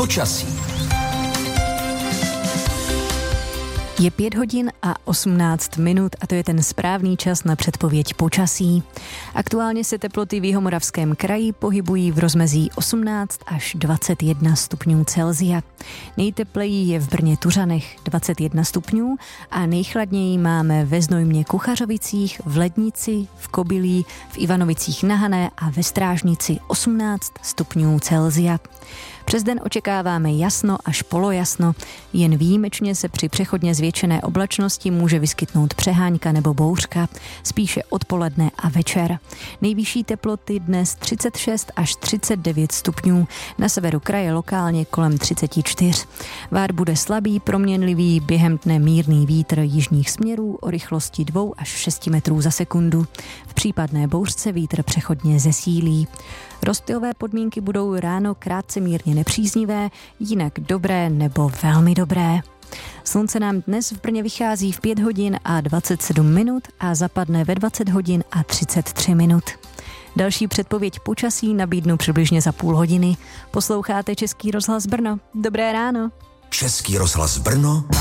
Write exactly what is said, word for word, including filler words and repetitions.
počasí. Je pět hodin a osmnáct minut a to je ten správný čas na předpověď počasí. Aktuálně se teploty v Jihomoravském kraji pohybují v rozmezí osmnáct až dvacet jedna stupňů Celsia. Nejtepleji je v Brně Tuřanech dvacet jedna stupňů a nejchladněji máme ve Znojmě Kuchařovicích, v Lednici, v Kobylí, v Ivanovicích na Hané a ve Strážnici osmnáct stupňů Celsia. Přes den očekáváme jasno až polojasno, jen výjimečně se při přechodně zvětšené oblačnosti může vyskytnout přehánka nebo bouřka, spíše odpoledne a večer. Nejvyšší teploty dnes třicet šest až třicet devět stupňů, na severu kraje lokálně kolem třicet čtyři. Vár bude slabý, proměnlivý, během dne mírný vítr jižních směrů o rychlosti dva až šest metrů za sekundu. V případné bouřce vítr přechodně zesílí. Rozptylové podmínky budou ráno krátce mírně nepříznivé, jinak dobré nebo velmi dobré. Slunce nám dnes v Brně vychází v pět hodin a dvacet sedm minut a zapadne ve dvacet hodin a třicet tři minut. Další předpověď počasí nabídnu přibližně za půl hodiny. Posloucháte Český rozhlas Brno. Dobré ráno. Český rozhlas Brno.